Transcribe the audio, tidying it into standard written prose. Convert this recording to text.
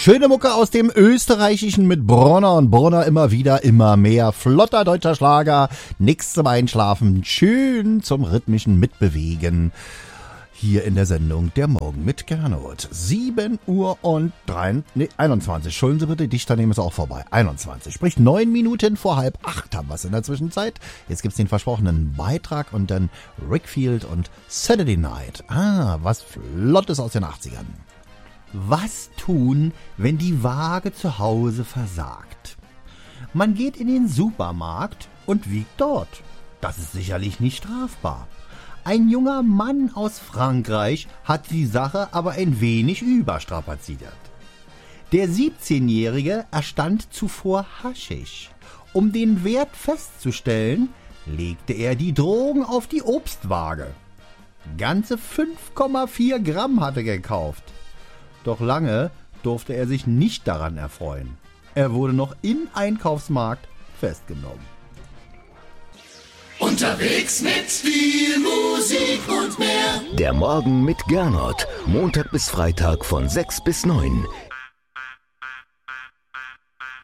Schöne Mucke aus dem Österreichischen mit Bronner und Brunner, immer wieder, immer mehr. Flotter deutscher Schlager, nix zum Einschlafen, schön zum rhythmischen Mitbewegen. Hier in der Sendung Der Morgen mit Gernot. 7 Uhr und 21. Entschuldigen Sie bitte, Dichter nehmen es auch vorbei. 21. Sprich 9 Minuten vor 7:30 haben wir es in der Zwischenzeit. Jetzt gibt's den versprochenen Beitrag und dann Rickfield und Saturday Night. Was Flottes aus den 80ern. Was tun, wenn die Waage zu Hause versagt? Man geht in den Supermarkt und wiegt dort. Das ist sicherlich nicht strafbar. Ein junger Mann aus Frankreich hat die Sache aber ein wenig überstrapaziert. Der 17-Jährige erstand zuvor Haschisch. Um den Wert festzustellen, legte er die Drogen auf die Obstwaage. Ganze 5,4 Gramm hatte er gekauft. Doch lange durfte er sich nicht daran erfreuen. Er wurde noch im Einkaufsmarkt festgenommen. Unterwegs mit viel Musik und mehr. Der Morgen mit Gernot. Montag bis Freitag von 6 bis 9.